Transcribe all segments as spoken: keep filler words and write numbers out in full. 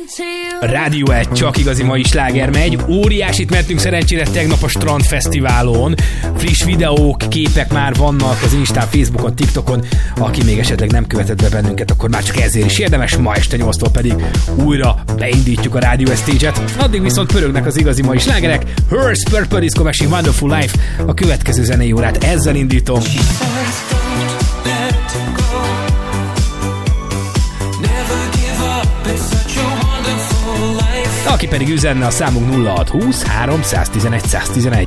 Rádió egy, csak igazi mai sláger megy. Óriásit mentünk szerencsére tegnap a Strand Fesztiválon. Friss videók, képek már vannak az Instán, Facebookon, TikTokon. Aki még esetleg nem követett be bennünket, akkor már csak ezért is érdemes. Ma este nyolctól pedig újra beindítjuk a Rádió Stage-et. Addig viszont pörögnek az igazi mai slágerek. Hearst, Purple Disco Machine, Wonderful Life. A következő zenei órát ezzel indítom. Aki pedig üzenne, a számunk nulla hat húsz három tizenegy száz tizenegy.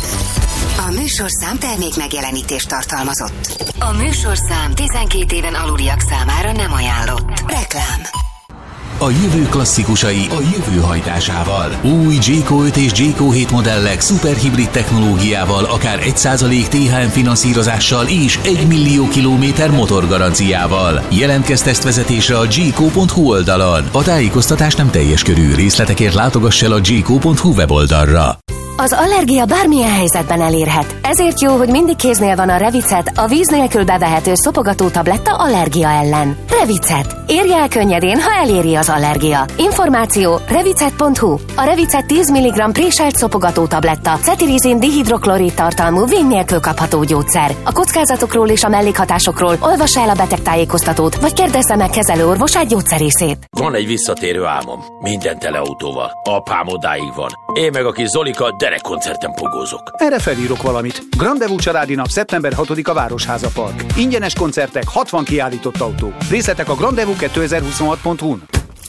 A műsorszám termék megjelenítést tartalmazott. A műsorszám tizenkét éven aluliak számára nem ajánlott. Reklám. A jövő klasszikusai a jövő hajtásával. Új Jayco öt és Jayco hét modellek szuperhibrid technológiával, akár egy százalék té há em finanszírozással és egy millió kilométer motorgaranciával. Jelentkezz tesztvezetésre a jayco pont hu oldalon. A tájékoztatás nem teljes körű, részletekért látogass el a jayco pont hu weboldalra. Az allergia bármilyen helyzetben elérhet. Ezért jó, hogy mindig kéznél van a Revicet, a víz nélkül bevehető szopogató tabletta allergia ellen. Revicet. Érje el könnyedén, ha eléri az allergia. Információ revicet pont hu. A Revicet tíz milligramm préselt szopogató tabletta, cetirizin dihidroklorid tartalmú vín nélkül kapható gyógyszer. A kockázatokról és a mellékhatásokról olvassa el a betegtájékoztatót, vagy kérdezze meg kezelőorvosát, gyógyszerészét. Van egy visszatérő álmom. Minden tele autóval. Apám odáig van. Én meg a kis Zolika derekkoncerten pogózok. Erre felírok valamit. Grandevú családi nap szeptember hatodika Városháza Park. Ingyenes koncertek, hatvan kiállított autó. Részletek a grandevú kétezer-huszonhat pont hu-n.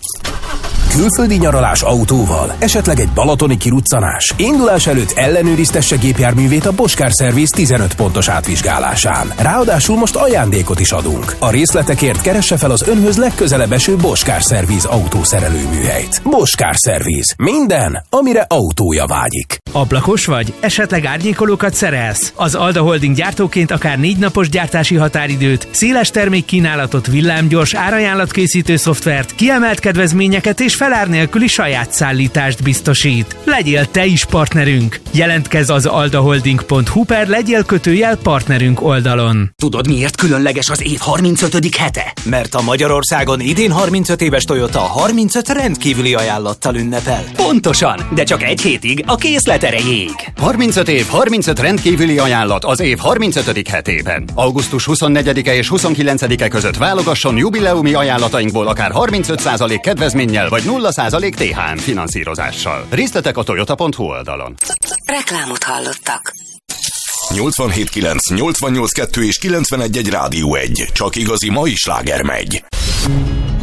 Külföldi nyaralás autóval, esetleg egy balatoni kiruccanás. Indulás előtt ellenőriztesse gépjárművét a Bosch Car Service tizenöt pontos átvizsgálásán. Ráadásul most ajándékot is adunk. A részletekért keresse fel az önhöz legközelebb eső Bosch Car Service autószerelőműhelyt. Bosch Car Service. Minden, amire autója vágyik. Ablakos vagy? Esetleg árnyékolókat szerelsz? Az Alda Holding gyártóként akár négy napos gyártási határidőt, széles termékkínálatot, villámgyors árajánlatkészítő szoftvert, kiemelt kedvezményeket és felár nélküli saját szállítást biztosít. Legyél te is partnerünk! Jelentkezz az aldaholding pont hu per legyél kötőjel partnerünk oldalon. Tudod, miért különleges az év harmincötödik hete? Mert a Magyarországon idén harmincöt éves Toyota harmincöt rendkívüli ajánlattal ünnepel. Pontosan, de csak egy hétig a készlet erejéig. harmincöt év, harmincöt rendkívüli ajánlat az év harmincötödik hetében. augusztus huszonnegyedike és huszonkilencedike között válogasson jubileumi ajánlatainkból akár harmincöt százalék kedvezménnyel vagy nulla százalék té há em finanszírozással. Részletek a toyota pont hu oldalon. Reklámot hallottak. nyolcvanhét kilenc, nyolcvannyolc kettő és kilencvenegy egy Rádió egy. Csak igazi mai sláger megy.